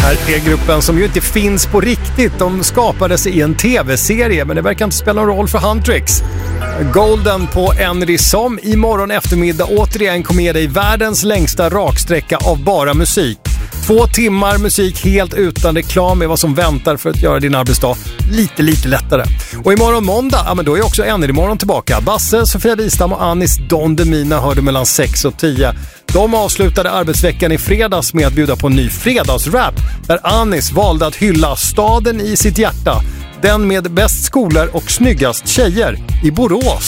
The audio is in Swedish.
Här är gruppen som ju inte finns på riktigt. De skapades i en tv-serie, men det verkar inte spela någon roll för Huntrix. Golden på Henry som imorgon eftermiddag återigen kommer ge dig världens längsta raksträcka av bara musik. 2 timmar musik helt utan reklam är vad som väntar för att göra din arbetsdag lite lättare. Och imorgon måndag, ja men då är också Henry imorgon tillbaka. Basse, Sofia Wistam och Anis Don Demina hörde mellan 6 och 10. De avslutade arbetsveckan i fredags med att bjuda på en ny fredagsrap där Anis valde att hylla staden i sitt hjärta. Den med bäst skolor och snyggast tjejer i Borås.